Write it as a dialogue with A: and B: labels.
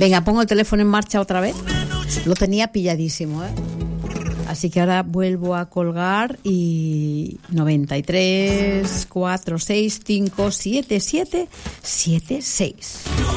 A: Venga, pongo el teléfono en marcha otra vez. Lo tenía pilladísimo, ¿eh? Así que ahora vuelvo a colgar y 93 46 577 76.